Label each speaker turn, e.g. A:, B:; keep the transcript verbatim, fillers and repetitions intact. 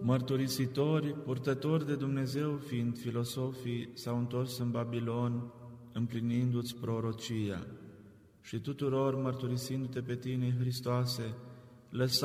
A: mărturisitori, purtători de Dumnezeu fiind filosofii, s-au întors în Babilon, împlinindu-ți prorocia. Și tuturor, mărturisindu-te pe tine, Hristoase, lăsa